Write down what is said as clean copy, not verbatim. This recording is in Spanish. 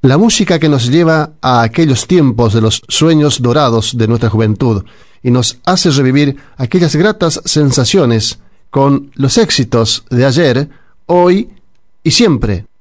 La música que nos lleva a aquellos tiempos de los sueños dorados de nuestra juventud y nos hace revivir aquellas gratas sensaciones con los éxitos de ayer, hoy y siempre.